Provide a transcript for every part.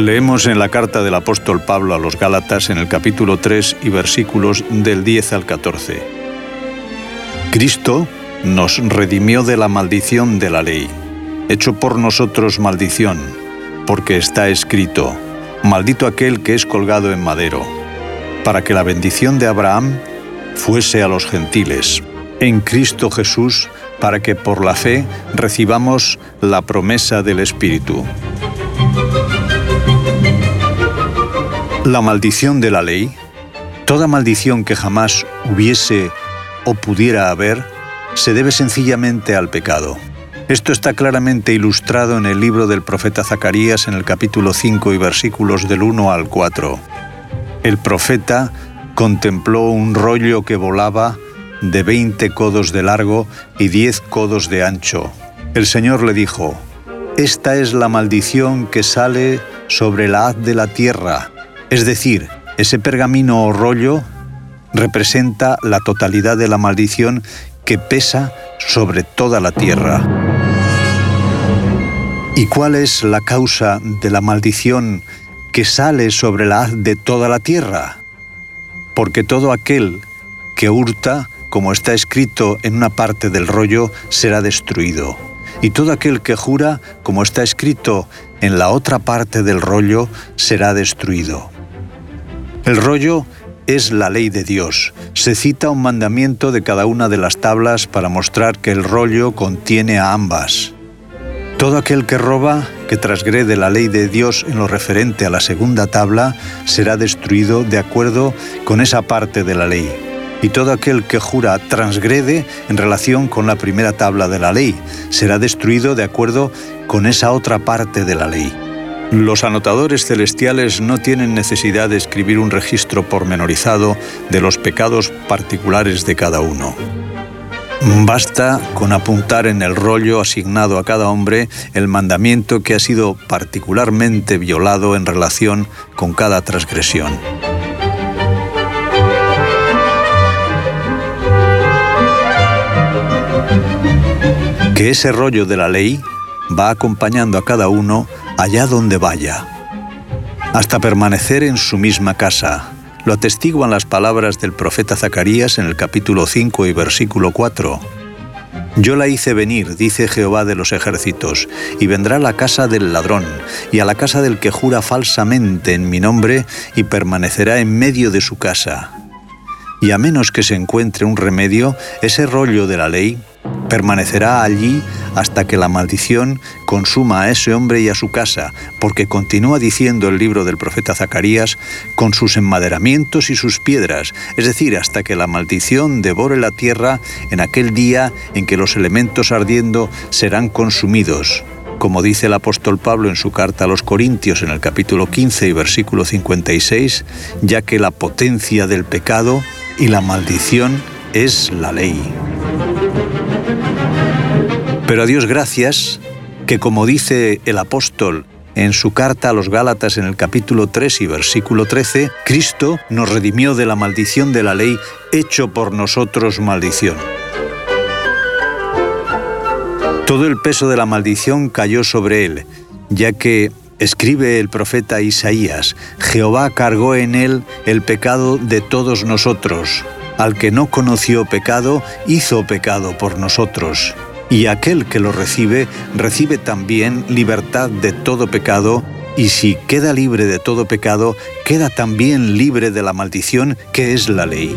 Leemos en la carta del apóstol Pablo a los Gálatas en el capítulo 3 y versículos del 10 al 14. Cristo nos redimió de la maldición de la ley, hecho por nosotros maldición, porque está escrito: maldito aquel que es colgado en madero, para que la bendición de Abraham fuese a los gentiles, en Cristo Jesús, para que por la fe recibamos la promesa del Espíritu. La maldición de la ley, toda maldición que jamás hubiese o pudiera haber, se debe sencillamente al pecado. Esto está claramente ilustrado en el libro del profeta Zacarías en el capítulo 5 y versículos del 1 al 4. El profeta contempló un rollo que volaba de 20 codos de largo y 10 codos de ancho. El Señor le dijo: «Esta es la maldición que sale sobre la haz de la tierra». Es decir, ese pergamino o rollo representa la totalidad de la maldición que pesa sobre toda la tierra. ¿Y cuál es la causa de la maldición que sale sobre la haz de toda la tierra? Porque todo aquel que hurta, como está escrito en una parte del rollo, será destruido. Y todo aquel que jura, como está escrito en la otra parte del rollo, será destruido. El rollo es la ley de Dios. Se cita un mandamiento de cada una de las tablas para mostrar que el rollo contiene a ambas. Todo aquel que roba, que transgrede la ley de Dios en lo referente a la segunda tabla, será destruido de acuerdo con esa parte de la ley. Y todo aquel que jura transgrede en relación con la primera tabla de la ley, será destruido de acuerdo con esa otra parte de la ley. Los anotadores celestiales no tienen necesidad de escribir un registro pormenorizado de los pecados particulares de cada uno. Basta con apuntar en el rollo asignado a cada hombre el mandamiento que ha sido particularmente violado en relación con cada transgresión. Que ese rollo de la ley va acompañando a cada uno allá donde vaya, hasta permanecer en su misma casa. Lo atestiguan las palabras del profeta Zacarías en el capítulo 5 y versículo 4. «Yo la hice venir, dice Jehová de los ejércitos, y vendrá a la casa del ladrón, y a la casa del que jura falsamente en mi nombre, y permanecerá en medio de su casa. Y a menos que se encuentre un remedio, ese rollo de la ley permanecerá allí hasta que la maldición consuma a ese hombre y a su casa, porque continúa diciendo el libro del profeta Zacarías, con sus enmaderamientos y sus piedras, es decir, hasta que la maldición devore la tierra en aquel día en que los elementos ardiendo serán consumidos. Como dice el apóstol Pablo en su carta a los Corintios en el capítulo 15 y versículo 56, ya que la potencia del pecado y la maldición es la ley. Pero a Dios gracias, que como dice el apóstol en su carta a los Gálatas en el capítulo 3 y versículo 13, Cristo nos redimió de la maldición de la ley, hecho por nosotros maldición. Todo el peso de la maldición cayó sobre él, ya que, escribe el profeta Isaías, Jehová cargó en él el pecado de todos nosotros. Al que no conoció pecado, hizo pecado por nosotros. Y aquel que lo recibe, recibe también libertad de todo pecado, y si queda libre de todo pecado, queda también libre de la maldición que es la ley.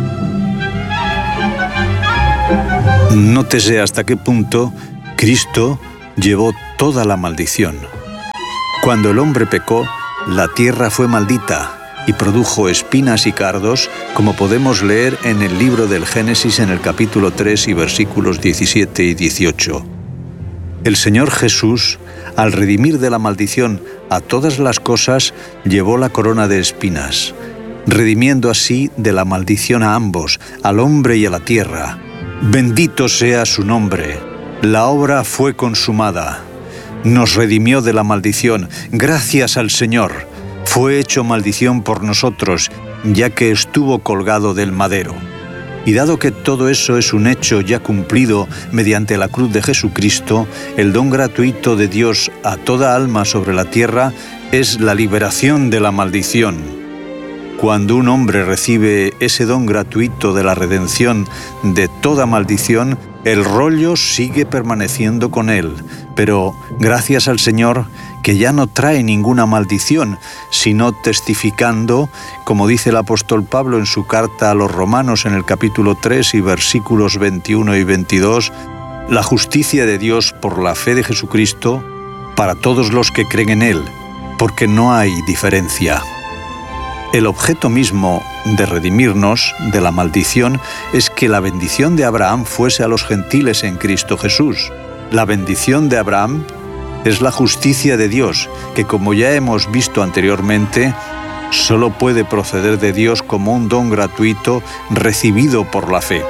Nótese hasta qué punto Cristo llevó toda la maldición. Cuando el hombre pecó, la tierra fue maldita y produjo espinas y cardos, como podemos leer en el libro del Génesis en el capítulo 3 y versículos 17 y 18. El Señor Jesús, al redimir de la maldición a todas las cosas, llevó la corona de espinas, redimiendo así de la maldición a ambos, al hombre y a la tierra. Bendito sea su nombre. La obra fue consumada. Nos redimió de la maldición. Gracias al Señor. Fue hecho maldición por nosotros, ya que estuvo colgado del madero. Y dado que todo eso es un hecho ya cumplido mediante la cruz de Jesucristo, el don gratuito de Dios a toda alma sobre la tierra es la liberación de la maldición. Cuando un hombre recibe ese don gratuito de la redención de toda maldición, el rollo sigue permaneciendo con él, pero gracias al Señor que ya no trae ninguna maldición, sino testificando, como dice el apóstol Pablo en su carta a los Romanos en el capítulo 3 y versículos 21 y 22, la justicia de Dios por la fe de Jesucristo para todos los que creen en Él, porque no hay diferencia. El objeto mismo de redimirnos de la maldición es que la bendición de Abraham fuese a los gentiles en Cristo Jesús. La bendición de Abraham es la justicia de Dios, que como ya hemos visto anteriormente, solo puede proceder de Dios como un don gratuito recibido por la fe.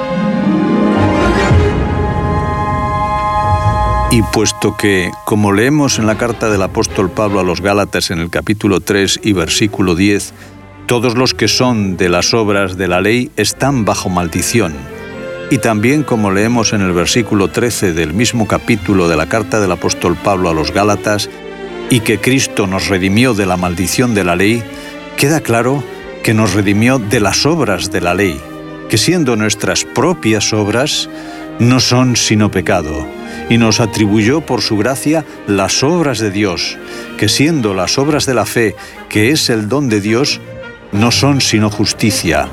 Y puesto que, como leemos en la carta del apóstol Pablo a los Gálatas en el capítulo 3 y versículo 10, todos los que son de las obras de la ley están bajo maldición. Y también, como leemos en el versículo 13 del mismo capítulo de la carta del apóstol Pablo a los Gálatas, y que Cristo nos redimió de la maldición de la ley, queda claro que nos redimió de las obras de la ley, que siendo nuestras propias obras, no son sino pecado, y nos atribuyó por su gracia las obras de Dios, que siendo las obras de la fe, que es el don de Dios, no son sino justicia.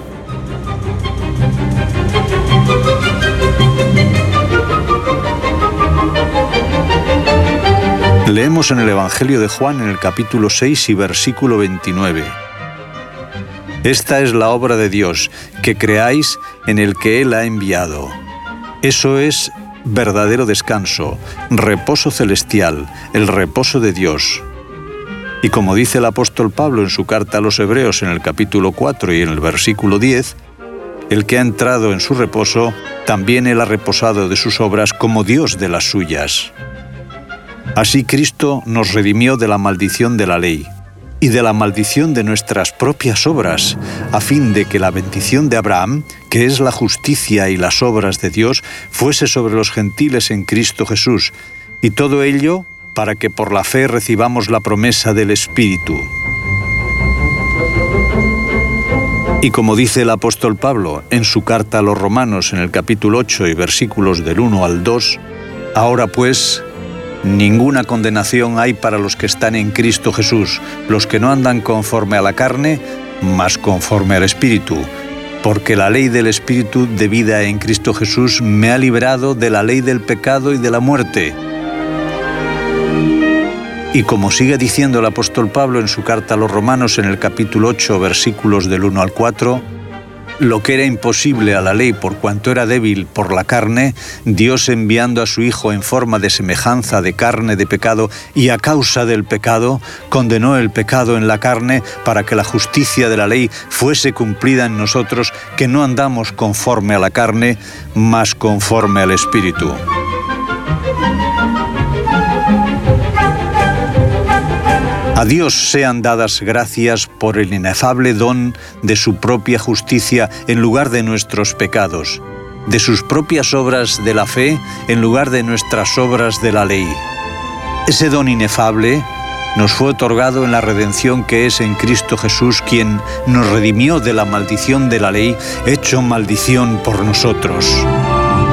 Leemos en el Evangelio de Juan en el capítulo 6 y versículo 29. Esta es la obra de Dios, que creáis en el que Él ha enviado. Eso es verdadero descanso, reposo celestial, el reposo de Dios. Y como dice el apóstol Pablo en su carta a los Hebreos en el capítulo 4 y en el versículo 10, el que ha entrado en su reposo, también Él ha reposado de sus obras como Dios de las suyas. Así Cristo nos redimió de la maldición de la ley y de la maldición de nuestras propias obras, a fin de que la bendición de Abraham, que es la justicia y las obras de Dios, fuese sobre los gentiles en Cristo Jesús, y todo ello para que por la fe recibamos la promesa del Espíritu. Y como dice el apóstol Pablo en su carta a los Romanos en el capítulo 8 y versículos del 1 al 2, ahora pues, ninguna condenación hay para los que están en Cristo Jesús, los que no andan conforme a la carne, mas conforme al Espíritu. Porque la ley del Espíritu de vida en Cristo Jesús me ha librado de la ley del pecado y de la muerte. Y como sigue diciendo el apóstol Pablo en su carta a los Romanos en el capítulo 8, versículos del 1 al 4, lo que era imposible a la ley por cuanto era débil por la carne, Dios enviando a su Hijo en forma de semejanza de carne de pecado y a causa del pecado, condenó el pecado en la carne para que la justicia de la ley fuese cumplida en nosotros, que no andamos conforme a la carne, mas conforme al Espíritu. A Dios sean dadas gracias por el inefable don de su propia justicia en lugar de nuestros pecados, de sus propias obras de la fe en lugar de nuestras obras de la ley. Ese don inefable nos fue otorgado en la redención que es en Cristo Jesús, quien nos redimió de la maldición de la ley, hecho maldición por nosotros.